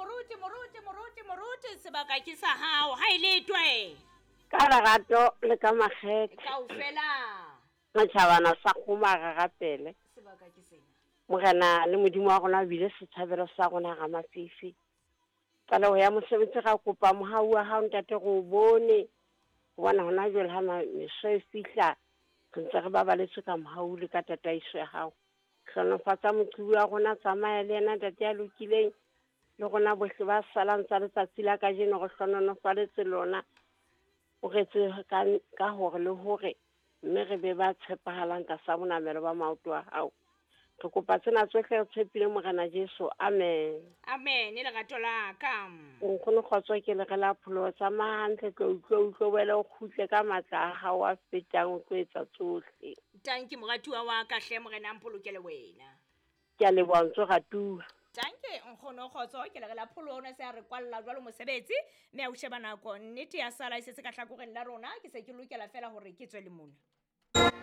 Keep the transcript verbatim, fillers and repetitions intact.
moruti moruti moruti moruti sebaka ke sa hao ha ile twe ka lerato le ka makgethe kaofela matšhabana sa kgomaga gapele sebaka ke sena mogena le modimo wa gona bile setšhabelo sa gona ga mafifi ka le go ya mosebetsi ga kopa mohau wa gago ntate go bone go bona gona jwale ga meso e fihla re ntse re babaletse ka mohau le ka tataiso ya gago hlonofatsa moqhibi wa gona tsamaya le yena ntate ya lokileng le gona bohle ba salang tsa letsatsi la ka jeno go hlononofaletse lona o retse ka hore le hore mme re be ba tshepahalang ka sa bonamelo ba maoto a hao re kopa tsena tsohle re tshepile morena Jesu amen amen le gato la ka o kgone kgotswa ke le ge la pholo tsamaya hantle tlo utlwe utlwe wele o khutle ka matla a hao a fetang o tlo etsa tsohle tanki moratuwa wa ka hle morena mpolokele wena ke a leboha ntse gatua tanke nkgono khotso ke le la pholo ona se a re kwalla jwalo mosebetsi mme a o sheba nako nnete ya sala e se se ka hlakoreng la rona ke se ke lokela fela hore ke tswe le mona